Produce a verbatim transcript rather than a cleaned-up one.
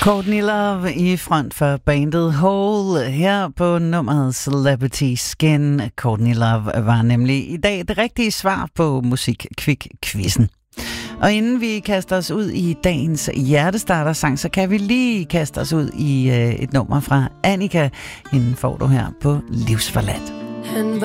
Courtney Love i front for bandet Hole her på nummeret Celebrity Skin. Courtney Love var nemlig i dag det rigtige svar på Musik-Kvik-quizzen. Og inden vi kaster os ud i dagens hjertestarter-sang, så kan vi lige kaste os ud i øh, et nummer fra Annika. Hende får du her på Livsforladt.